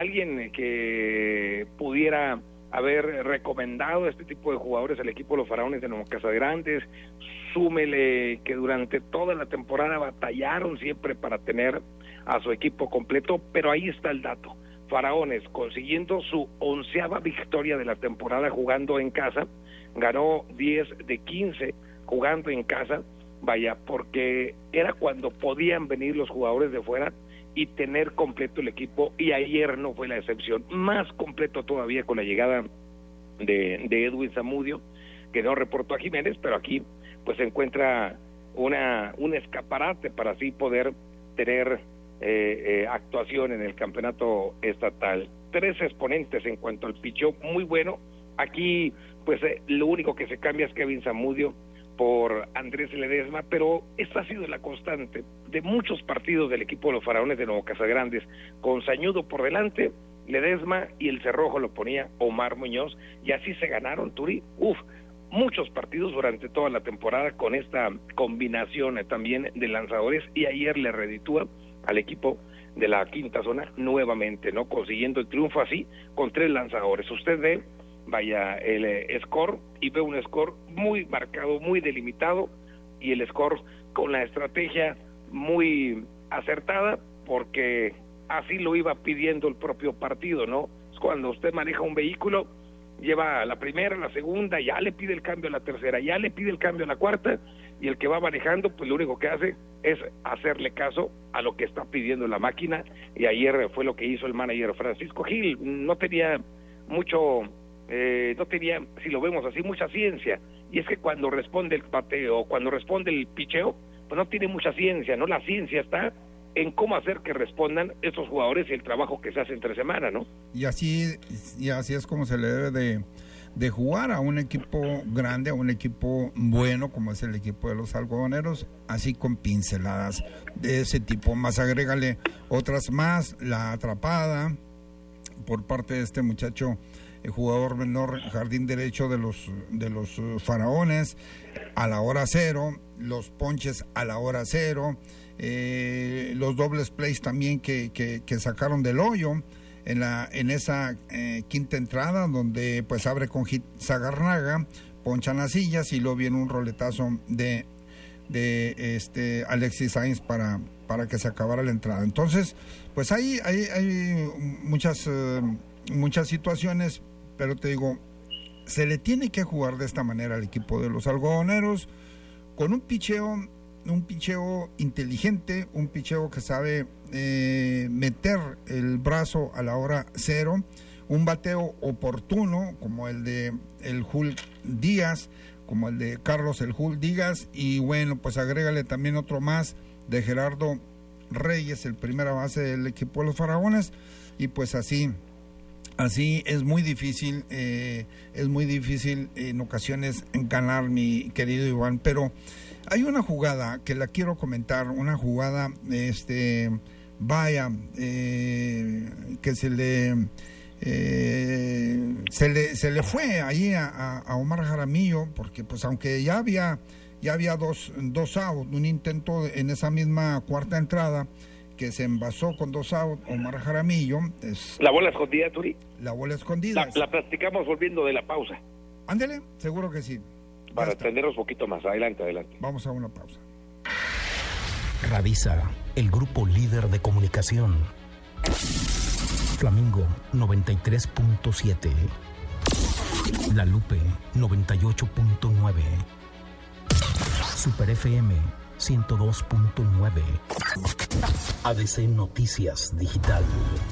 alguien que pudiera haber recomendado este tipo de jugadores al equipo de los Faraones de Nuevo Casagrandes. Súmele que durante toda la temporada batallaron siempre para tener a su equipo completo, pero ahí está el dato. Faraones consiguiendo su 11ª victoria de la temporada jugando en casa, ganó 10 de 15 jugando en casa, vaya, porque era cuando podían venir los jugadores de fuera y tener completo el equipo, y ayer no fue la excepción, más completo todavía con la llegada de Edwin Zamudio, que no reportó a Jiménez, pero aquí pues se encuentra un escaparate para así poder tener actuación en el campeonato estatal. 3 exponentes en cuanto al picheo, muy bueno. Aquí pues lo único que se cambia es Kevin Zamudio por Andrés Ledesma, pero esta ha sido la constante de muchos partidos del equipo de los Faraones de Nuevo Casagrandes, con Sañudo por delante, Ledesma, y el cerrojo lo ponía Omar Muñoz, y así se ganaron, Turi, muchos partidos durante toda la temporada con esta combinación también de lanzadores, y ayer le reditúa al equipo de la quinta zona nuevamente, ¿no? Consiguiendo el triunfo así con 3 lanzadores. Usted ve, vaya, el score, y ve un score muy marcado, muy delimitado, y el score con la estrategia muy acertada, porque así lo iba pidiendo el propio partido, ¿no? Cuando usted maneja un vehículo, lleva la primera, la segunda, ya le pide el cambio a la tercera, ya le pide el cambio a la cuarta, y el que va manejando, pues lo único que hace es hacerle caso a lo que está pidiendo la máquina, y ayer fue lo que hizo el manager Francisco Gil. No tenía mucho, no tenía, si lo vemos así, mucha ciencia, y es que cuando responde el bateo, cuando responde el picheo, pues no tiene mucha ciencia, ¿no? La ciencia está en cómo hacer que respondan estos jugadores y el trabajo que se hace entre semana, ¿no? Y así es como se le debe de jugar a un equipo grande, a un equipo bueno como es el equipo de los algodoneros, así con pinceladas de ese tipo, más agrégale otras más, la atrapada por parte de este muchacho, el jugador menor, jardín derecho de los Faraones, a la hora cero, los ponches a la hora cero, los dobles plays también que sacaron del hoyo en esa quinta entrada, donde pues abre con hit Zagarnaga, ponchan las sillas y luego viene un roletazo de Alexis Sainz para que se acabara la entrada. Entonces pues hay muchas situaciones, pero te digo, se le tiene que jugar de esta manera al equipo de los algodoneros, con un picheo inteligente, un picheo que sabe meter el brazo a la hora cero, un bateo oportuno como el de el Hulk Díaz, como el de Carlos el Hulk Díaz, y bueno, pues agrégale también otro más de Gerardo Reyes, el primera base del equipo de los Faraones, y pues así es muy difícil en ocasiones ganar, mi querido Iván. Pero hay una jugada que la quiero comentar, una jugada que se le fue ahí a Omar Jaramillo, porque pues aunque ya había dos outs, un intento en esa misma cuarta entrada que se envasó con 2 outs, Omar Jaramillo. La bola escondida, Turi. La bola escondida. La practicamos volviendo de la pausa. Ándele, seguro que sí. Para extendernos un poquito más. Adelante. Vamos a una pausa. Radisa, el grupo líder de comunicación. Flamingo 93.7. La Lupe 98.9. Super FM 102.9. ADC Noticias Digital.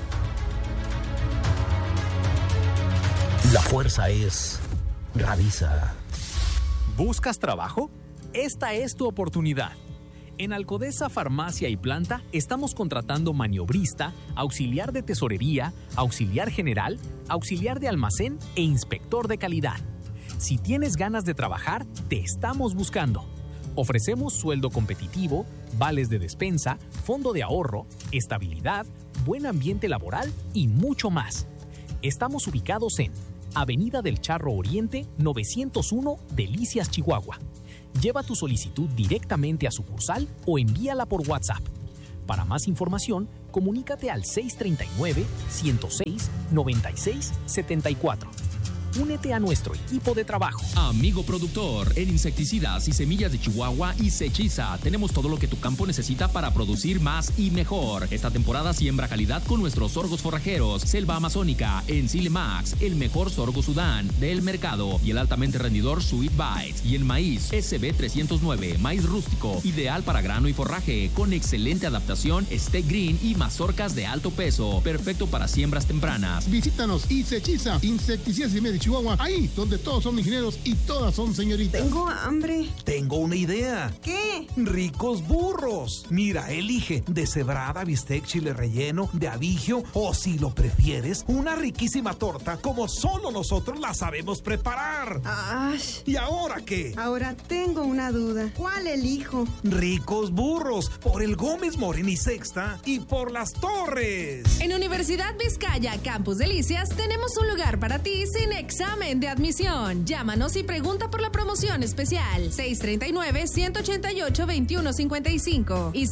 La fuerza es Radisa. ¿Buscas trabajo? Esta es tu oportunidad. En Alcodesa Farmacia y Planta estamos contratando maniobrista, auxiliar de tesorería, auxiliar general, auxiliar de almacén e inspector de calidad. Si tienes ganas de trabajar, te estamos buscando. Ofrecemos sueldo competitivo, vales de despensa, fondo de ahorro, estabilidad, buen ambiente laboral y mucho más. Estamos ubicados en Avenida del Charro Oriente, 901, Delicias, Chihuahua. Lleva tu solicitud directamente a sucursal o envíala por WhatsApp. Para más información, comunícate al 639-106-9674. Únete a nuestro equipo de trabajo. Amigo productor, en insecticidas y semillas de Chihuahua y Sechiza tenemos todo lo que tu campo necesita para producir más y mejor. Esta temporada siembra calidad con nuestros sorgos forrajeros, Selva Amazónica, Ensile Max, el mejor sorgo Sudán del mercado y el altamente rendidor Sweet Bites. Y el maíz SB309, maíz rústico, ideal para grano y forraje, con excelente adaptación, Steak Green y mazorcas de alto peso, perfecto para siembras tempranas. Visítanos y Sechiza, insecticidas y de Chihuahua, ahí donde todos son ingenieros y todas son señoritas. Tengo hambre. Tengo una idea. ¿Qué? Ricos burros. Mira, elige deshebrada, bistec, chile relleno, de abigio o, si lo prefieres, una riquísima torta como solo nosotros la sabemos preparar. ¡Ash! ¿Y ahora qué? Ahora tengo una duda. ¿Cuál elijo? Ricos burros, por el Gómez Morín y Sexta y por Las Torres. En Universidad Vizcaya Campus Delicias tenemos un lugar para ti sin examen de admisión. Llámanos y pregunta por la promoción especial 639-188-2155 y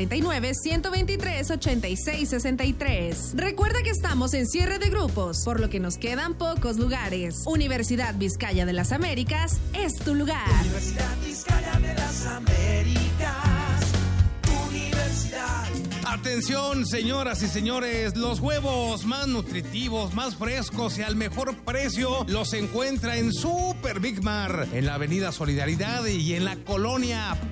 639-123-8663. Recuerda que estamos en cierre de grupos, por lo que nos quedan pocos lugares. Universidad Vizcaya de las Américas es tu lugar. Universidad Vizcaya de las Américas. Universidad. Atención, señoras y señores, los huevos más nutritivos, más frescos y al mejor precio los encuentra en Super Big Mar, en la Avenida Solidaridad y en la colonia